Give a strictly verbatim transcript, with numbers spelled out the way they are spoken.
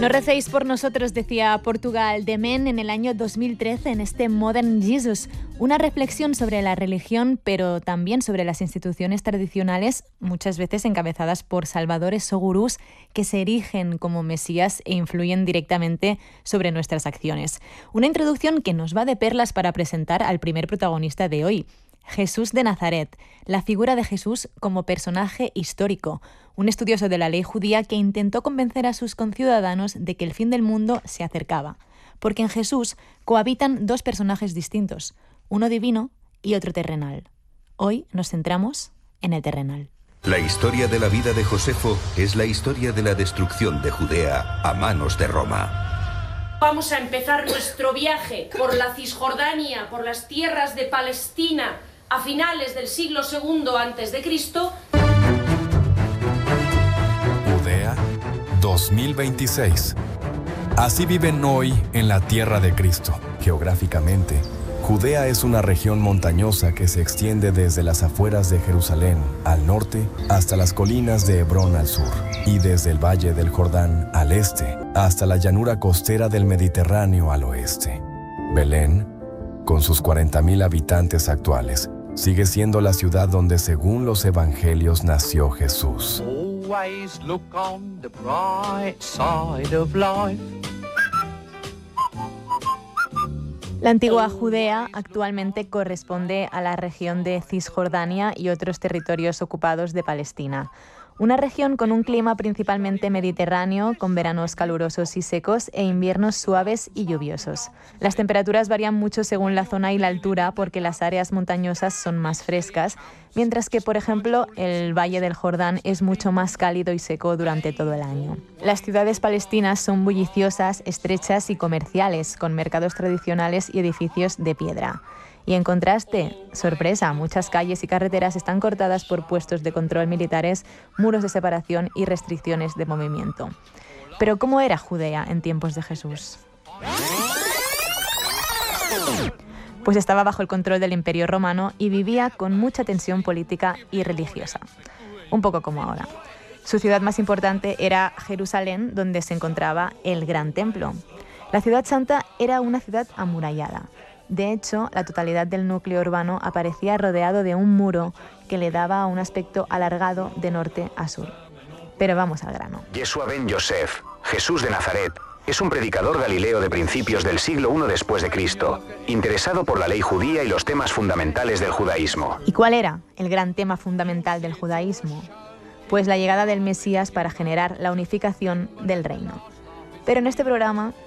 No recéis por nosotros, decía Portugal de Men en el año dos mil trece en este Modern Jesus, una reflexión sobre la religión, pero también sobre las instituciones tradicionales, muchas veces encabezadas por salvadores o gurús que se erigen como mesías e influyen directamente sobre nuestras acciones. Una introducción que nos va de perlas para presentar al primer protagonista de hoy, Jesús de Nazaret, la figura de Jesús como personaje histórico, un estudioso de la ley judía que intentó convencer a sus conciudadanos de que el fin del mundo se acercaba, porque en Jesús cohabitan dos personajes distintos, uno divino y otro terrenal. Hoy nos centramos en el terrenal. La historia de la vida de Josefo es la historia de la destrucción de Judea a manos de Roma. Vamos a empezar nuestro viaje por la Cisjordania, por las tierras de Palestina, a finales del siglo segundo antes de Cristo. Judea dos mil veintiséis. Así viven hoy en la tierra de Cristo. Geográficamente, Judea es una región montañosa que se extiende desde las afueras de Jerusalén al norte hasta las colinas de Hebrón al sur y desde el valle del Jordán al este hasta la llanura costera del Mediterráneo al oeste. Belén, con sus cuarenta mil habitantes actuales, sigue siendo la ciudad donde, según los evangelios, nació Jesús. Always look on the bright side of life. La antigua Judea actualmente corresponde a la región de Cisjordania y otros territorios ocupados de Palestina. Una región con un clima principalmente mediterráneo, con veranos calurosos y secos e inviernos suaves y lluviosos. Las temperaturas varían mucho según la zona y la altura porque las áreas montañosas son más frescas, mientras que, por ejemplo, el Valle del Jordán es mucho más cálido y seco durante todo el año. Las ciudades palestinas son bulliciosas, estrechas y comerciales, con mercados tradicionales y edificios de piedra. Y en contraste, sorpresa, muchas calles y carreteras están cortadas por puestos de control militares, muros de separación y restricciones de movimiento. Pero ¿cómo era Judea en tiempos de Jesús? Pues estaba bajo el control del Imperio Romano y vivía con mucha tensión política y religiosa, un poco como ahora. Su ciudad más importante era Jerusalén, donde se encontraba el Gran Templo. La ciudad santa era una ciudad amurallada. De hecho, la totalidad del núcleo urbano aparecía rodeado de un muro que le daba un aspecto alargado de norte a sur. Pero vamos al grano. Yeshua ben Yosef, Jesús de Nazaret, es un predicador galileo de principios del siglo primero después de Cristo, interesado por la ley judía y los temas fundamentales del judaísmo. ¿Y cuál era el gran tema fundamental del judaísmo? Pues la llegada del Mesías para generar la unificación del reino. Pero en este programa